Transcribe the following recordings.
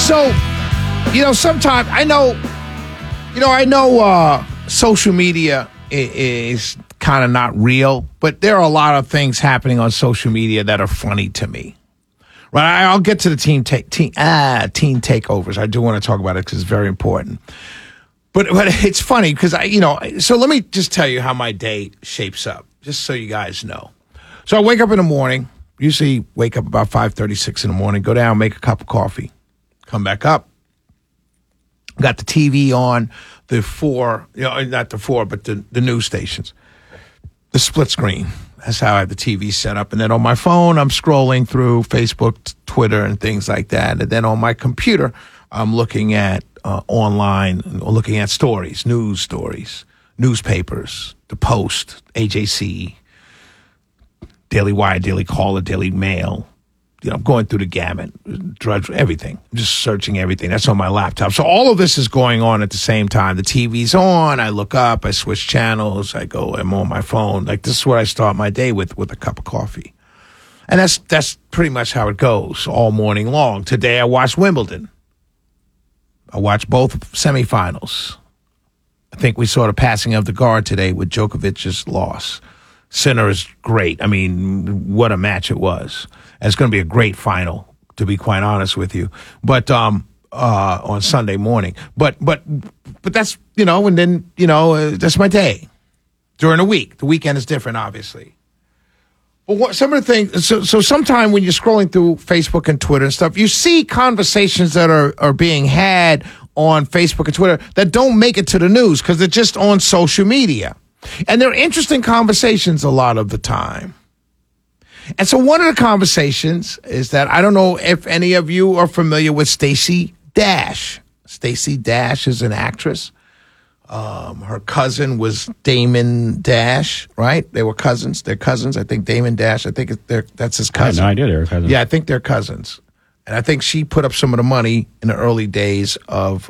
So, sometimes I know social media is kind of not real, but there are a lot of things happening on social media that are funny to me. Right? I'll get to the teen takeovers. I do want to talk about it because it's very important. But it's funny because so let me just tell you how my day shapes up, just so you guys know. So I wake up in the morning, usually wake up about 5:36 in the morning, go down, make a cup of coffee, come back up. Got the TV on, the four, not the four, but the news stations. The split screen. That's how I have the TV set up. And then on my phone, I'm scrolling through Facebook, Twitter, and things like that. And then on my computer, I'm looking at online, looking at stories, news stories, newspapers, The Post, AJC, Daily Wire, Daily Caller, Daily Mail. I'm going through the gamut, everything. I'm just searching everything. That's on my laptop. So all of this is going on at the same time. The TV's on. I look up. I switch channels. I'm on my phone. Like, this is where I start my day with a cup of coffee. And that's pretty much how it goes all morning long. Today I watched Wimbledon. I watched both semifinals. I think we saw the passing of the guard today with Djokovic's loss. Sinner is great. I mean, what a match it was. And it's going to be a great final, to be quite honest with you. But on Sunday morning. But that's, and then, that's my day during the week. The weekend is different, obviously. But some of the things, so sometime when you're scrolling through Facebook and Twitter and stuff, you see conversations that are being had on Facebook and Twitter that don't make it to the news because they're just on social media. And they're interesting conversations a lot of the time. And so one of the conversations is that I don't know if any of you are familiar with Stacey Dash. Stacey Dash is an actress. Her cousin was Damon Dash, right? They were cousins. They're cousins. I think Damon Dash, that's his cousin. I had no idea they were cousins. Yeah, I think they're cousins. And I think she put up some of the money in the early days of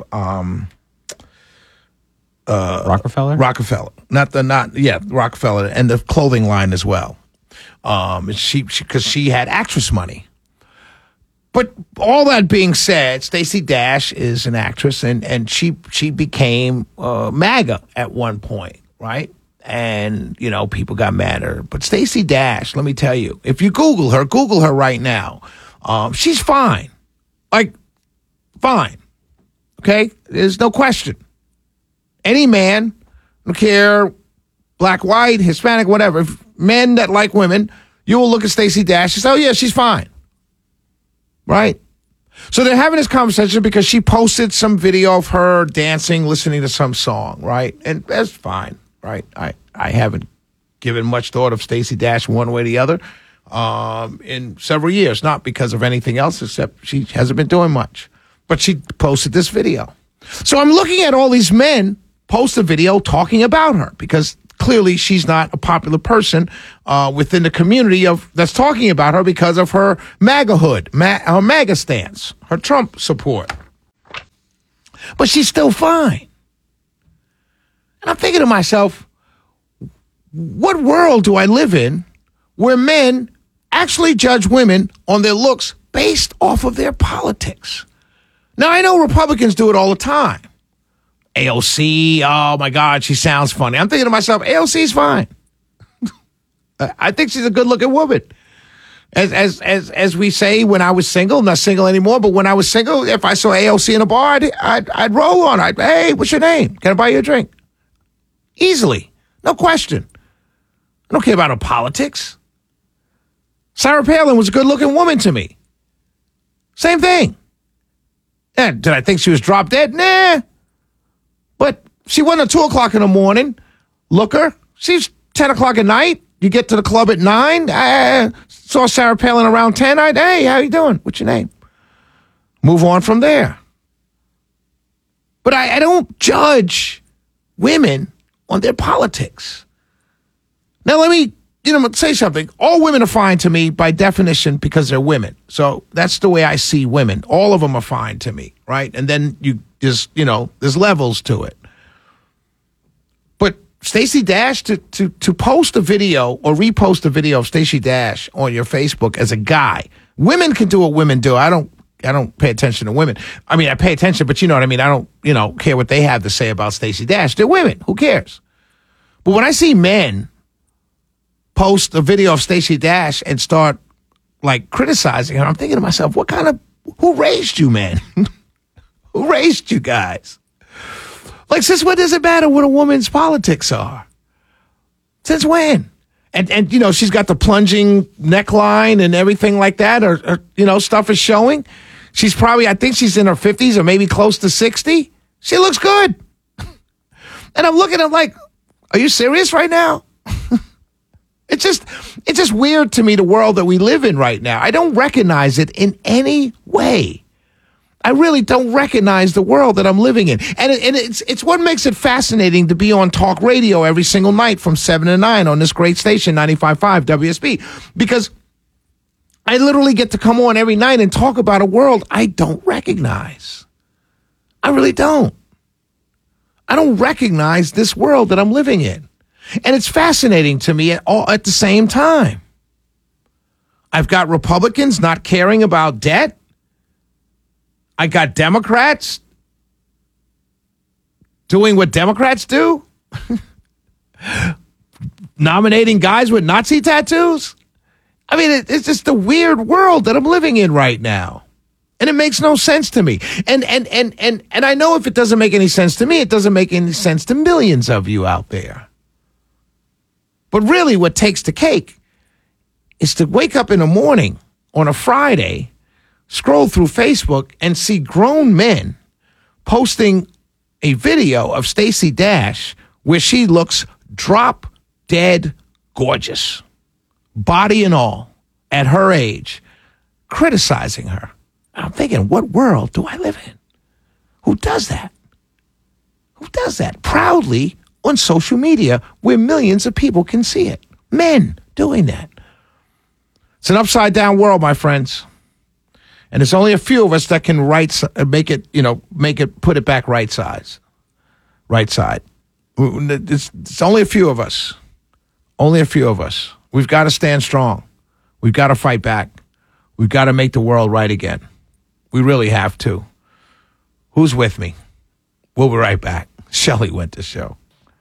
Rockefeller? Rockefeller. Rockefeller, and the clothing line as well. Because she had actress money. But all that being said, Stacey Dash is an actress, and she became MAGA at one point, right? And, people got mad at her. But Stacey Dash, let me tell you, if you Google her right now, she's fine. Like, fine. Okay? There's no question. Any man, I don't care, black, white, Hispanic, whatever, men that like women, you will look at Stacey Dash and say, oh, yeah, she's fine. Right? So they're having this conversation because she posted some video of her dancing, listening to some song, right? And that's fine, right? I haven't given much thought of Stacey Dash one way or the other in several years, not because of anything else, except she hasn't been doing much. But she posted this video. So I'm looking at all these men post a video talking about her because clearly she's not a popular person within the community that's talking about her because of her MAGA-hood, her MAGA stance, her Trump support. But she's still fine. And I'm thinking to myself, what world do I live in where men actually judge women on their looks based off of their politics? Now, I know Republicans do it all the time. AOC, oh my God, she sounds funny. I'm thinking to myself, AOC's fine. I think she's a good-looking woman. As we say, when I was single, not single anymore, but when I was single, if I saw AOC in a bar, I'd roll on her. Hey, what's your name? Can I buy you a drink? Easily. No question. I don't care about her politics. Sarah Palin was a good-looking woman to me. Same thing. And did I think she was drop dead? Nah. But she wasn't at 2 o'clock in the morning. Look her. She's 10 o'clock at night. You get to the club at 9. I saw Sarah Palin around 10. Hey, how you doing? What's your name? Move on from there. But I don't judge women on their politics. Now, let me say something. All women are fine to me by definition because they're women. So that's the way I see women. All of them are fine to me, right? And then there's levels to it. But Stacey Dash, to post a video or repost a video of Stacey Dash on your Facebook as a guy, women can do what women do. I don't pay attention to women. I mean, I pay attention, but you know what I mean? I don't, care what they have to say about Stacey Dash. They're women. Who cares? But when I see men post a video of Stacey Dash and start like criticizing her, I'm thinking to myself, who raised you, man? Who raised you guys? Like, since when does it matter what a woman's politics are? Since when? And she's got the plunging neckline and everything like that, or stuff is showing. She's probably, I think she's in her 50s or maybe close to 60. She looks good. And I'm looking at her like, are you serious right now? It's just weird to me, the world that we live in right now. I don't recognize it in any way. I really don't recognize the world that I'm living in. And it's what makes it fascinating to be on talk radio every single night from 7 to 9 on this great station, 95.5 WSB. Because I literally get to come on every night and talk about a world I don't recognize. I really don't. I don't recognize this world that I'm living in. And it's fascinating to me at the same time. I've got Republicans not caring about debt. I got Democrats doing what Democrats do. Nominating guys with Nazi tattoos. I mean, it's just a weird world that I'm living in right now. And it makes no sense to me. And I know if it doesn't make any sense to me, it doesn't make any sense to millions of you out there. But really what takes the cake is to wake up in the morning on a Friday, scroll through Facebook and see grown men posting a video of Stacey Dash where she looks drop dead gorgeous, body and all, at her age, criticizing her. I'm thinking, what world do I live in? Who does that? Who does that? Proudly on social media where millions of people can see it. Men doing that. It's an upside down world, my friends. And there's only a few of us that can put it back right side. It's only a few of us. Only a few of us. We've got to stand strong. We've got to fight back. We've got to make the world right again. We really have to. Who's with me? We'll be right back. Shelley Winters Show.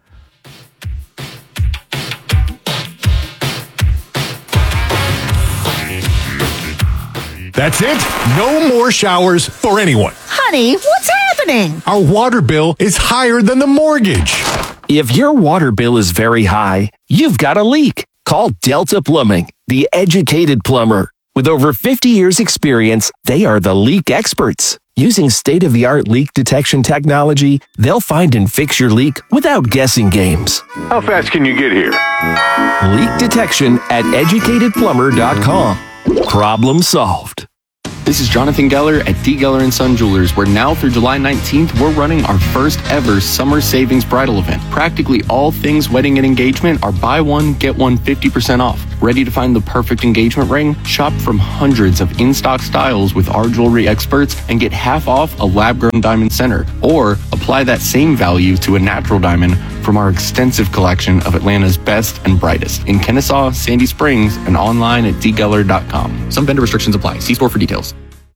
That's it. No more showers for anyone. Honey, what's happening? Our water bill is higher than the mortgage. If your water bill is very high, you've got a leak. Call Delta Plumbing, the educated plumber. With over 50 years experience, they are the leak experts. Using state-of-the-art leak detection technology, they'll find and fix your leak without guessing games. How fast can you get here? Leak detection at educatedplumber.com. Problem solved. This is Jonathan Geller at D. Geller & Son Jewelers, where now through July 19th, we're running our first ever summer savings bridal event. Practically all things wedding and engagement are buy one, get one 50% off. Ready to find the perfect engagement ring? Shop from hundreds of in-stock styles with our jewelry experts and get half off a lab-grown diamond center. Or apply that same value to a natural diamond from our extensive collection of Atlanta's best and brightest in Kennesaw, Sandy Springs, and online at dgeller.com. Some vendor restrictions apply. See store for details.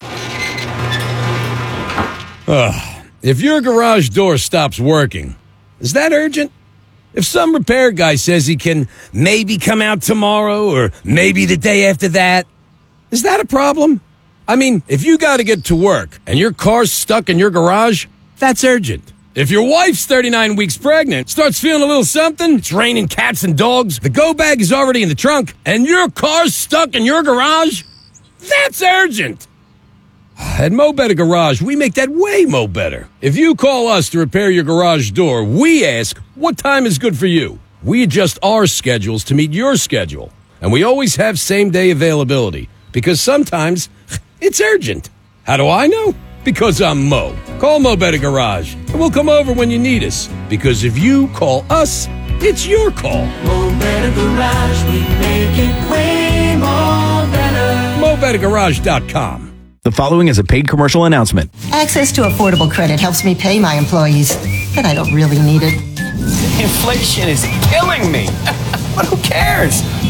If your garage door stops working, is that urgent? If some repair guy says he can maybe come out tomorrow or maybe the day after that, is that a problem? I mean, if you got to get to work and your car's stuck in your garage, that's urgent. If your wife's 39 weeks pregnant, starts feeling a little something, it's raining cats and dogs, the go bag is already in the trunk, and your car's stuck in your garage, that's urgent. At Mo Better Garage, we make that way mo better. If you call us to repair your garage door, we ask, what time is good for you? We adjust our schedules to meet your schedule. And we always have same-day availability, because sometimes it's urgent. How do I know? Because I'm Mo. Call Mo Better Garage, and we'll come over when you need us. Because if you call us, it's your call. Mo Better Garage, we make it way more better. MoBetterGarage.com. The following is a paid commercial announcement. Access to affordable credit helps me pay my employees, but I don't really need it. Inflation is killing me. But who cares?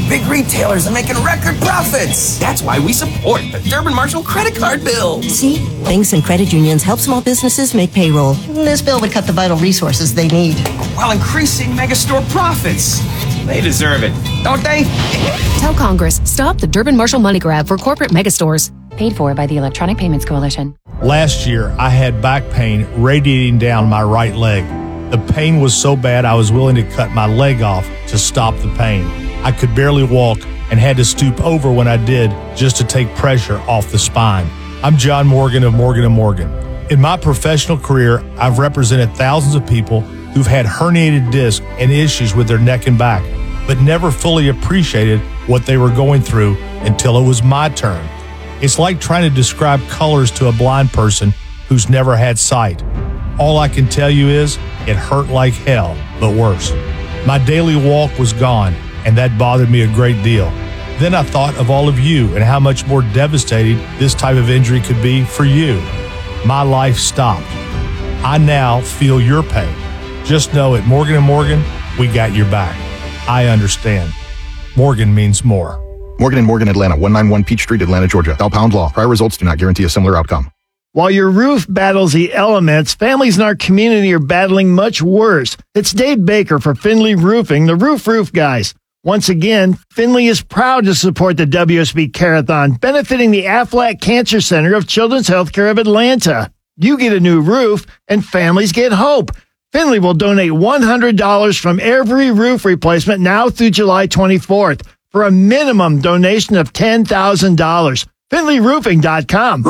Big retailers are making record profits. That's why we support the Durbin Marshall credit card bill. See? Banks and credit unions help small businesses make payroll. This bill would cut the vital resources they need. While increasing megastore profits. They deserve it, don't they? Tell Congress, stop the Durbin Marshall money grab for corporate megastores. Paid for by the Electronic Payments Coalition. Last year, I had back pain radiating down my right leg. The pain was so bad I was willing to cut my leg off to stop the pain. I could barely walk and had to stoop over when I did just to take pressure off the spine. I'm John Morgan of Morgan & Morgan. In my professional career, I've represented thousands of people who've had herniated discs and issues with their neck and back, but never fully appreciated what they were going through until it was my turn. It's like trying to describe colors to a blind person who's never had sight. All I can tell you is it hurt like hell, but worse. My daily walk was gone, and that bothered me a great deal. Then I thought of all of you and how much more devastating this type of injury could be for you. My life stopped. I now feel your pain. Just know at Morgan & Morgan, we got your back. I understand. Morgan means more. Morgan & Morgan, Atlanta, 191 Peach Street, Atlanta, Georgia. Thou pound law. Prior results do not guarantee a similar outcome. While your roof battles the elements, families in our community are battling much worse. It's Dave Baker for Finley Roofing, the Roof guys. Once again, Finley is proud to support the WSB Carathon, benefiting the Aflac Cancer Center of Children's Healthcare of Atlanta. You get a new roof, and families get hope. Finley will donate $100 from every roof replacement now through July 24th for a minimum donation of $10,000. FinleyRoofing.com.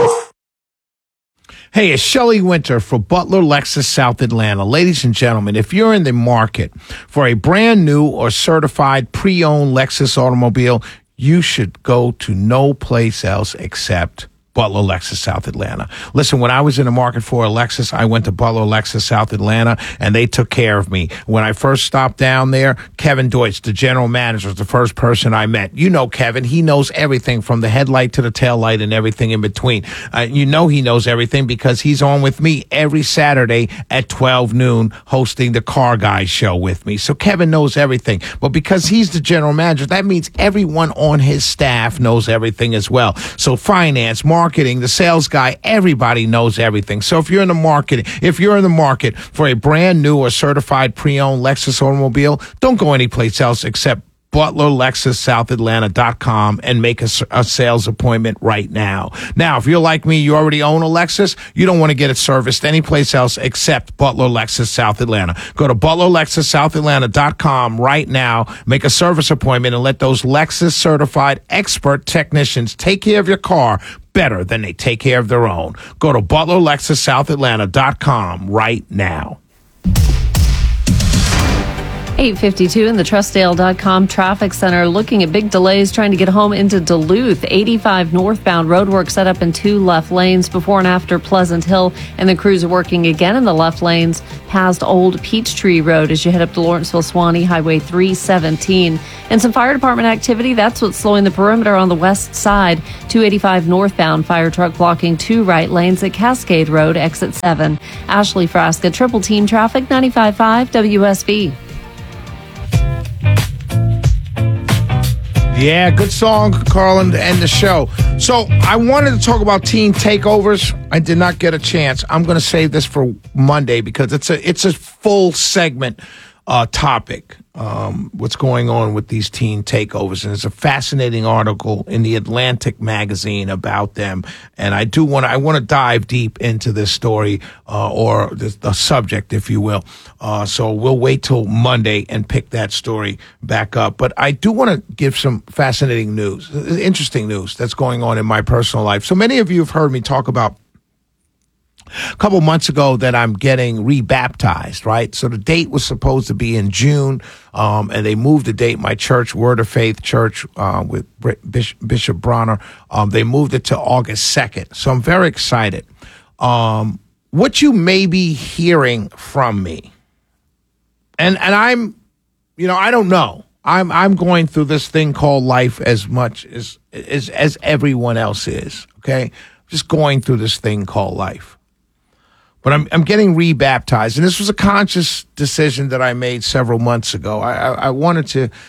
Hey, it's Shelley Winter for Butler Lexus South Atlanta. Ladies and gentlemen, if you're in the market for a brand new or certified pre-owned Lexus automobile, you should go to no place else except Butler Lexus South Atlanta. Listen, when I was in the market for a Lexus, I went to Butler Lexus South Atlanta, and they took care of me. When I first stopped down there, Kevin Deutsch, the general manager, was the first person I met. You know Kevin. He knows everything from the headlight to the tail light and everything in between. You know he knows everything because he's on with me every Saturday at 12 noon hosting the Car Guys show with me. So Kevin knows everything. But because he's the general manager, that means everyone on his staff knows everything as well. So finance, marketing, the sales guy, everybody knows everything. So if you're in the market for a brand new or certified pre-owned Lexus automobile, don't go anyplace else except ButlerLexusSouthAtlanta.com and make a sales appointment right now. Now, if you're like me, you already own a Lexus, you don't want to get it serviced anyplace else except Butler Lexus South Atlanta. Go to ButlerLexusSouthAtlanta.com right now, make a service appointment, and let those Lexus certified expert technicians take care of your car better than they take care of their own. Go to ButlerLexusSouthAtlanta.com right now. 8:52 in the Trustdale.com traffic center, looking at big delays trying to get home into Duluth. 85 northbound roadwork set up in 2 left lanes before and after Pleasant Hill, and the crews are working again in the left lanes past Old Peachtree Road as you head up to Lawrenceville Swanee Highway 317. And some fire department activity, that's what's slowing the perimeter on the west side. 285 northbound fire truck blocking 2 right lanes at Cascade Road, exit 7. Ashley Frasca, Triple Team Traffic, 95.5 WSB. Yeah, good song, Carlin, to end the show. So I wanted to talk about teen takeovers. I did not get a chance. I'm going to save this for Monday because it's a full segment topic. What's going on with these teen takeovers, and there's a fascinating article in the Atlantic magazine about them. And I want to dive deep into this story or the subject, if you will. So we'll wait till Monday and pick that story back up. But I do want to give some fascinating news, interesting news that's going on in my personal life. So many of you have heard me talk about a couple months ago that I'm getting rebaptized, right? So the date was supposed to be in June, and they moved the date. My church, Word of Faith Church, with Bishop Bronner, they moved it to August 2nd. So I'm very excited. What you may be hearing from me, and I'm, I don't know. I'm going through this thing called life as much as everyone else is. Okay, just going through this thing called life. But I'm getting rebaptized, and this was a conscious decision that I made several months ago. I wanted to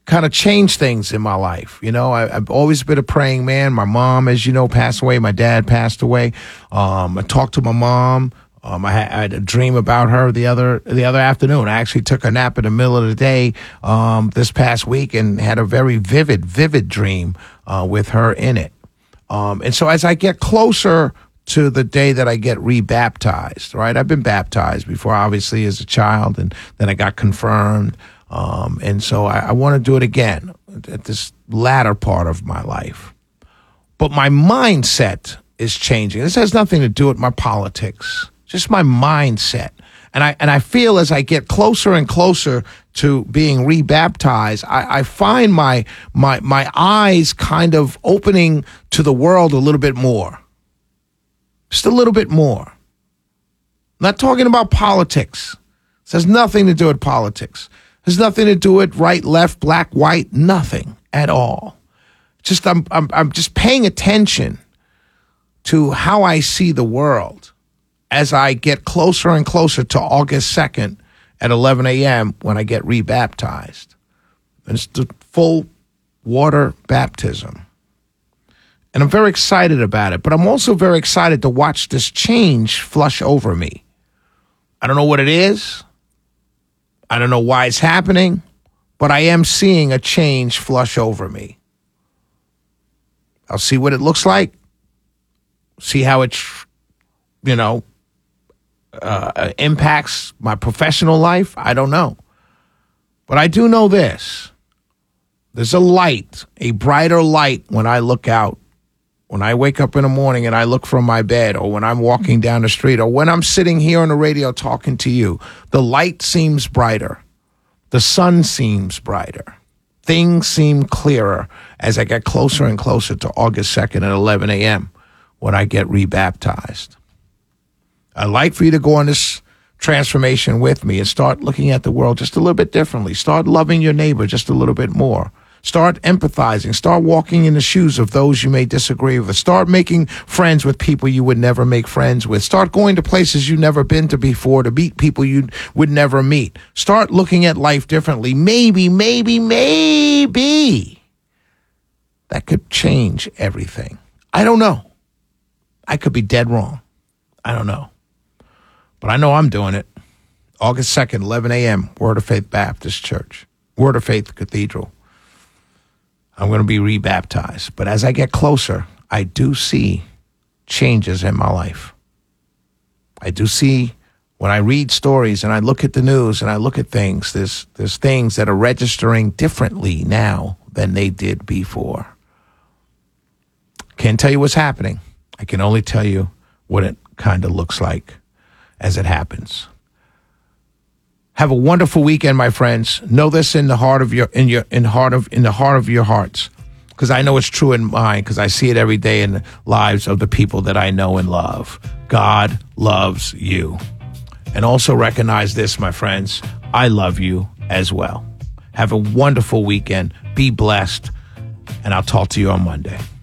kind of changed things in my life. You know, I've always been a praying man. My mom, as you know, passed away. My dad passed away. I talked to my mom. I had a dream about her the other afternoon. I actually took a nap in the middle of the day this past week and had a very vivid dream with her in it. And so as I get closer to the day that I get rebaptized, right? I've been baptized before, obviously, as a child, and then I got confirmed. And so I want to do it again at this latter part of my life. But my mindset is changing. This has nothing to do with my politics, just my mindset. And I feel as I get closer and closer to being rebaptized, I find my eyes kind of opening to the world a little bit more. Just a little bit more. I'm not talking about politics. This has nothing to do with politics. It has nothing to do with right, left, black, white, nothing at all. Just I'm just paying attention to how I see the world as I get closer and closer to August 2nd at 11 a.m. when I get rebaptized. And it's the full water baptism. And I'm very excited about it, but I'm also very excited to watch this change flush over me. I don't know what it is. I don't know why it's happening, but I am seeing a change flush over me. I'll see what it looks like, see how it, impacts my professional life. I don't know. But I do know this. There's a light, a brighter light when I look out. When I wake up in the morning and I look from my bed, or when I'm walking down the street, or when I'm sitting here on the radio talking to you, the light seems brighter. The sun seems brighter. Things seem clearer as I get closer and closer to August 2nd at 11 a.m. when I get rebaptized. I'd like for you to go on this transformation with me and start looking at the world just a little bit differently. Start loving your neighbor just a little bit more. Start empathizing. Start walking in the shoes of those you may disagree with. Start making friends with people you would never make friends with. Start going to places you've never been to before to meet people you would never meet. Start looking at life differently. Maybe that could change everything. I don't know. I could be dead wrong. I don't know. But I know I'm doing it. August 2nd, 11 a.m., Word of Faith Baptist Church. Word of Faith Cathedral. I'm going to be rebaptized. But as I get closer, I do see changes in my life. I do see, when I read stories and I look at the news and I look at things, there's things that are registering differently now than they did before. Can't tell you what's happening. I can only tell you what it kind of looks like as it happens. Have a wonderful weekend, my friends. Know this in the heart of your hearts, because I know it's true in mine, because I see it every day in the lives of the people that I know and love. God loves you. And also recognize this, my friends. I love you as well. Have a wonderful weekend. Be blessed. And I'll talk to you on Monday.